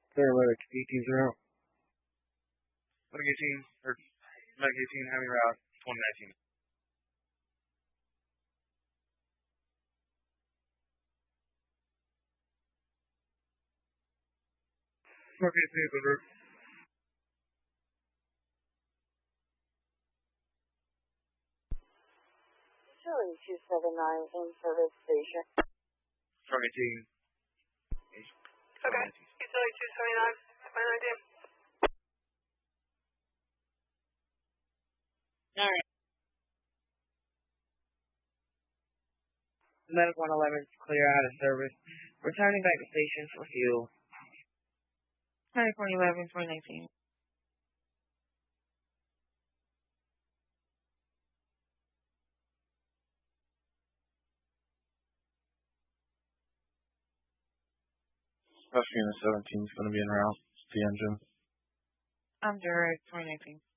Clear 18 Medic 18, or Medic 18, Heavy Route 2019. Mark 18, over. Charlie 279 in service station. Truck 18. Okay, Charlie 279, 2019. Alright. Medic 111 clear out of service. Returning back to station for fuel. 2411, 2019. Bus Unit 17 is going to be en route. It's the engine. I'm Jared, 2019.